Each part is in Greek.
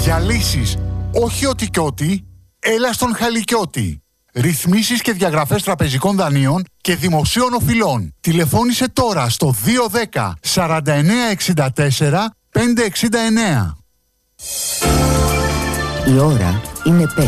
Για λύσεις όχι ό,τι κι ό,τι, έλα στον Χαλικιώτη. Ρυθμίσεις και διαγραφές τραπεζικών δανείων και δημοσίων οφειλών. Τηλεφώνησε τώρα στο 210 49 64 569. Η ώρα είναι 5.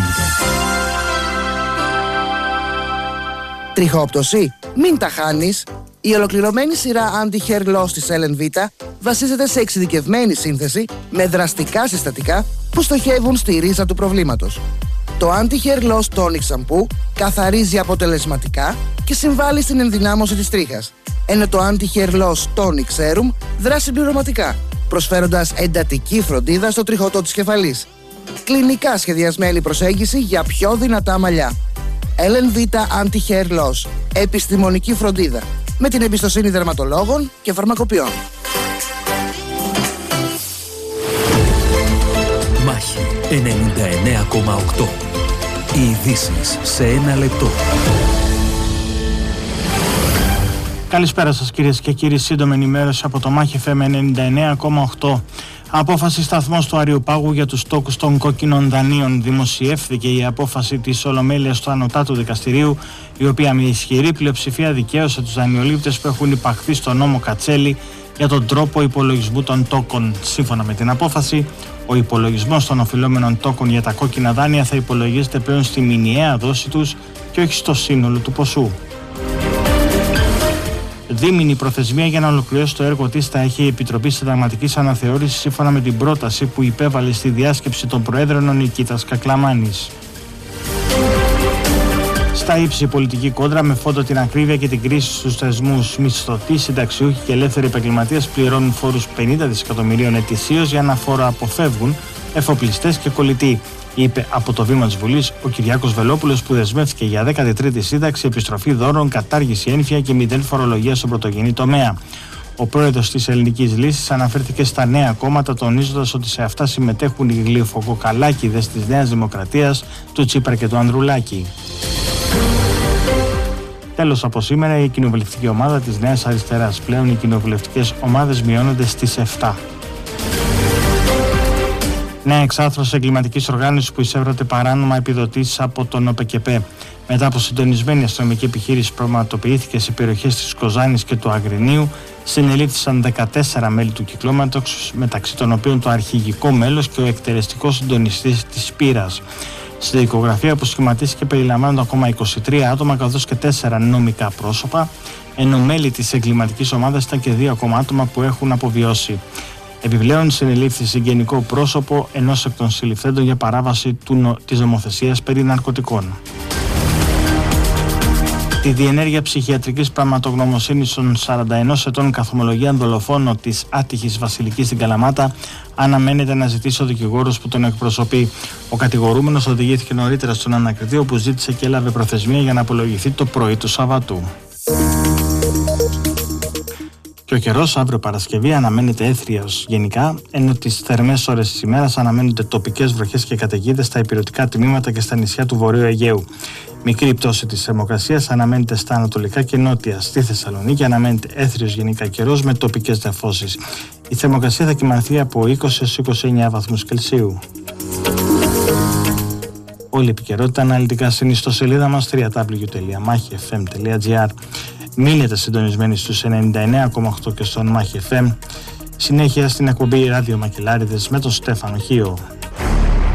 Τριχόπτωση? Μην τα χάνεις. Η ολοκληρωμένη σειρά anti-hair loss της LNV βασίζεται σε εξειδικευμένη σύνθεση με δραστικά συστατικά που στοχεύουν στη ρίζα του προβλήματος. Το anti-hair loss tonic shampoo καθαρίζει αποτελεσματικά και συμβάλλει στην ενδυνάμωση της τρίχας, ενώ το anti-hair loss tonic serum δρά συμπληρωματικά, προσφέροντας εντατική φροντίδα στο τριχωτό της κεφαλής. Κλινικά σχεδιασμένη προσέγγιση για πιο δυνατά μαλλιά. LNV anti-hair loss. Επιστημονική φροντίδα με την εμπιστοσύνη δερματολόγων και φαρμακοποιών. Μάχη 99,8. Οι ειδήσεις σε ένα λεπτό. Καλησπέρα σας κυρίες και κύριοι, σύντομη ενημέρωση από το Μάχη FM 99,8. Απόφαση σταθμός του Αριοπάγου για τους τόκους των κόκκινων δανείων. Δημοσιεύθηκε η απόφαση της Ολομέλειας του Ανωτάτου Δικαστηρίου, η οποία με ισχυρή πλειοψηφία δικαίωσε τους δανειολήπτες που έχουν υπαχθεί στο νόμο Κατσέλη για τον τρόπο υπολογισμού των τόκων. Σύμφωνα με την απόφαση, ο υπολογισμός των οφειλόμενων τόκων για τα κόκκινα δάνεια θα υπολογίζεται πλέον στη μηνιαία δόση τους και όχι στο σύνολο του ποσού. Δίμηνη προθεσμία για να ολοκληρώσει το έργο της θα έχει η Επιτροπή Συνταγματικής Αναθεώρησης σύμφωνα με την πρόταση που υπέβαλε στη διάσκεψη των Προέδρων ο Νικήτας Κακλαμάνης. Στα ύψη πολιτική κόντρα με φόντο την ακρίβεια και την κρίση στους θεσμούς. Μισθωτοί, συνταξιούχοι και ελεύθεροι επαγγελματίες πληρώνουν φόρους 50 δισεκατομμυρίων ετησίως για να φοροαποφεύγουν εφοπλιστές και κολλητοί, είπε από το βήμα της Βουλής ο Κυριάκος Βελόπουλος, που δεσμεύτηκε για 13η σύνταξη, επιστροφή δώρων, κατάργηση ένφια και μηδέν φορολογία στον πρωτογενή τομέα. Ο πρόεδρος της Ελληνικής Λύσης αναφέρθηκε στα νέα κόμματα, τονίζοντας ότι σε αυτά συμμετέχουν οι γλυφοκοκαλάκηδες της Νέας Δημοκρατίας, του Τσίπρα και του Ανδρουλάκη. Τέλος, από σήμερα η κοινοβουλευτική ομάδα της Νέας Αριστεράς. Πλέον οι κοινοβουλευτικές ομάδες μειώνονται στις 7. Νέα εξάρθρωση εγκληματικής οργάνωσης που εισέβρατε παράνομα επιδοτήσεις από τον ΟΠΕΚΕΠΕ. Μετά από συντονισμένη αστυνομική επιχείρηση που πραγματοποιήθηκε σε περιοχές της Κοζάνης και του Αγρινίου, συνελήφθησαν 14 μέλη του κυκλώματος, μεταξύ των οποίων το αρχηγικό μέλος και ο εκτελεστικός συντονιστής της Πύρας. Στη δικογραφία που σχηματίστηκε περιλαμβάνονται ακόμα 23 άτομα καθώς και 4 νομικά πρόσωπα, ενώ μέλη της εγκληματικής ομάδας ήταν και 2 ακόμα άτομα που έχουν αποβιώσει. Επιπλέον συνελήφθη συγγενικό πρόσωπο ενός εκ των συλληφθέντων για παράβαση της νομοθεσίας περί ναρκωτικών. Τη διενέργεια ψυχιατρικής πραγματογνωμοσύνης των 41 ετών καθομολογίαν δολοφόνο της άτυχης Βασιλικής στην Καλαμάτα αναμένεται να ζητήσει ο δικηγόρος που τον εκπροσωπεί. Ο κατηγορούμενος οδηγήθηκε νωρίτερα στον ανακριτή, όπου ζήτησε και έλαβε προθεσμία για να απολογηθεί το πρωί του Σαββατού. Και ο καιρός αύριο Παρασκευή αναμένεται έθριος γενικά, ενώ τις θερμές ώρες της ημέρας αναμένονται τοπικές βροχές και καταιγίδες στα ηπειρωτικά τμήματα και στα νησιά του Βορείου Αιγαίου. Μικρή πτώση της θερμοκρασίας αναμένεται στα ανατολικά και νότια. Στη Θεσσαλονίκη αναμένεται έθριος γενικά καιρός με τοπικές νεφώσεις. Η θερμοκρασία θα κυμανθεί από 20 έως 29 βαθμούς Κελσίου. Όλη η επικαιρότητα αναλυτικά στην ιστοσελίδα μας www.machifm.gr. Μείνετε συντονισμένοι στους 99,8 και στον Μάχη FM. Συνέχεια στην εκπομπή Ράδιο Μακελάριδες με τον Στέφανο Χίο.